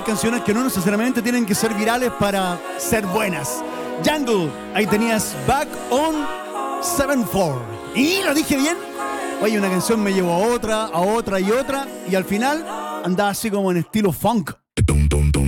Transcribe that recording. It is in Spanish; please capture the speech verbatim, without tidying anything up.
canciones que no necesariamente tienen que ser virales para ser buenas. Jungle, ahí tenías Back on setenta y cuatro. ¿Y lo dije bien? Oye, una canción me llevó a otra, a otra y otra, y al final andaba así como en estilo funk.